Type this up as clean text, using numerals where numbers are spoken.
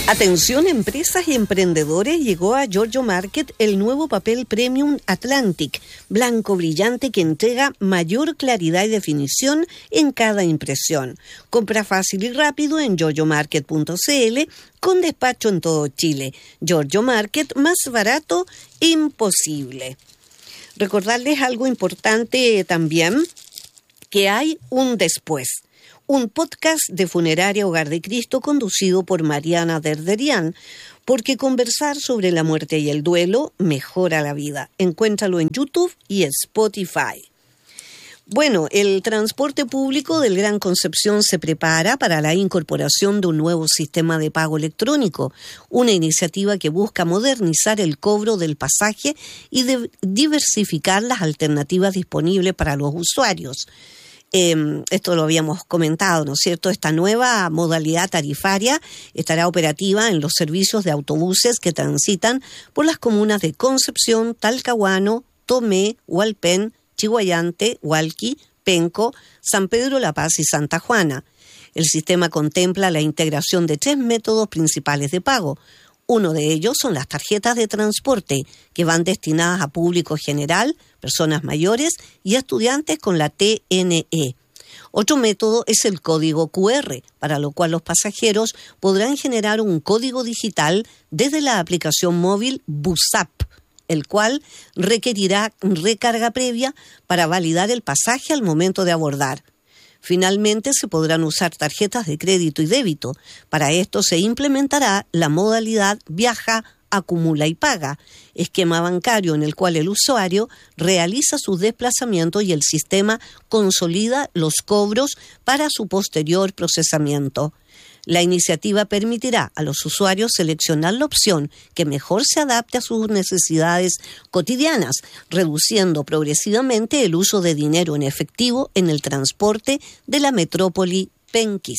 Atención empresas y emprendedores, llegó a Giorgio Market el nuevo papel Premium Atlantic, blanco brillante que entrega mayor claridad y definición en cada impresión. Compra fácil y rápido en giorgiomarket.cl con despacho en todo Chile. Giorgio Market, más barato imposible. Recordarles algo importante también, que hay un después. Un podcast de Funeraria Hogar de Cristo conducido por Mariana Derderian, porque conversar sobre la muerte y el duelo mejora la vida. Encuéntralo en YouTube y Spotify. Bueno, el transporte público del Gran Concepción se prepara para la incorporación de un nuevo sistema de pago electrónico, una iniciativa que busca modernizar el cobro del pasaje y diversificar las alternativas disponibles para los usuarios. Esto lo habíamos comentado, ¿no es cierto? Esta nueva modalidad tarifaria estará operativa en los servicios de autobuses que transitan por las comunas de Concepción, Talcahuano, Tomé, Hualpén, Chiguayante, Hualqui, Penco, San Pedro La Paz y Santa Juana. El sistema contempla la integración de 3 métodos principales de pago. Uno de ellos son las tarjetas de transporte, que van destinadas a público general, personas mayores y a estudiantes con la TNE. Otro método es el código QR, para lo cual los pasajeros podrán generar un código digital desde la aplicación móvil BusApp, el cual requerirá recarga previa para validar el pasaje al momento de abordar. Finalmente, se podrán usar tarjetas de crédito y débito. Para esto se implementará la modalidad Viaja, Acumula y Paga, esquema bancario en el cual el usuario realiza sus desplazamientos y el sistema consolida los cobros para su posterior procesamiento. La iniciativa permitirá a los usuarios seleccionar la opción que mejor se adapte a sus necesidades cotidianas, reduciendo progresivamente el uso de dinero en efectivo en el transporte de la metrópoli penquista.